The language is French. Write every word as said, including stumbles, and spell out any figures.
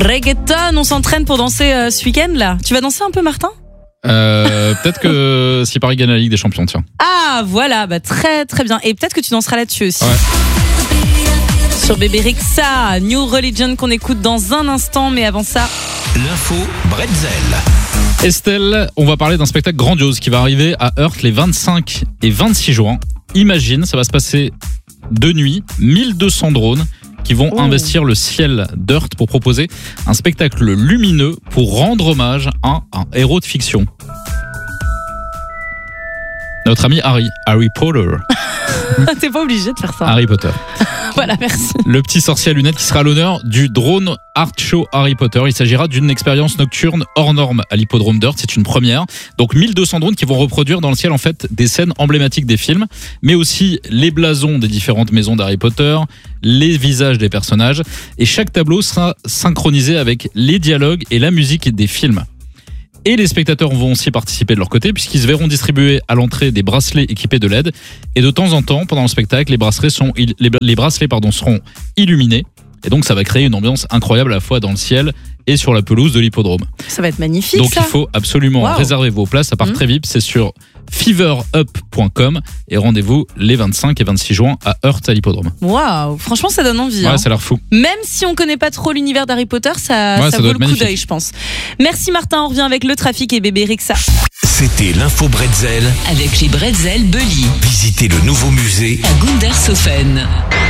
reggaeton. On s'entraîne pour danser euh, ce week-end là. Tu vas danser un peu, Martin ? Euh, peut-être que si Paris gagne la Ligue des Champions, tiens. Ah voilà, bah très très bien. Et peut-être que tu danseras là-dessus aussi. Ouais. Sur Bébé Rexha, New Religion qu'on écoute dans un instant, mais avant ça, l'info Bretzel. Estelle, on va parler d'un spectacle grandiose qui va arriver à Heurt les vingt-cinq et vingt-six juin. Imagine, ça va se passer de nuit, mille deux cents drones qui vont oh. investir le ciel d'Heurt pour proposer un spectacle lumineux pour rendre hommage à un héros de fiction. Notre ami Harry, Harry Potter. T'es pas obligé de faire ça. Harry Potter. Voilà, merci. Le petit sorcier à lunettes qui sera à l'honneur du Drone Art Show Harry Potter. Il s'agira d'une expérience nocturne hors norme à l'hippodrome d'Heurt. C'est une première. Donc mille deux cents drones qui vont reproduire dans le ciel en fait des scènes emblématiques des films, mais aussi les blasons des différentes maisons d'Harry Potter, les visages des personnages. Et chaque tableau sera synchronisé avec les dialogues et la musique des films. Et les spectateurs vont aussi participer de leur côté puisqu'ils se verront distribuer à l'entrée des bracelets équipés de L E D. Et de temps en temps, pendant le spectacle, les bracelets, sont, les, les bracelets pardon, seront illuminés. Et donc ça va créer une ambiance incroyable à la fois dans le ciel et sur la pelouse de l'hippodrome. Ça va être magnifique. Donc ça. il faut absolument wow. réserver vos places. Ça part mmh. très vite. C'est sur fever up point com et rendez-vous les vingt-cinq et vingt-six juin à Heurt à l'hippodrome. Waouh, franchement ça donne envie. Ouais, hein. ça a l'air fou. Même si on connaît pas trop l'univers d'Harry Potter, ça, ouais, ça, ça vaut le magnifique. coup d'œil, je pense. Merci Martin, on revient avec le trafic et Bébé Rexha. C'était l'info Bretzel avec les Bretzel Bully. Visitez le nouveau musée à Gundershofen.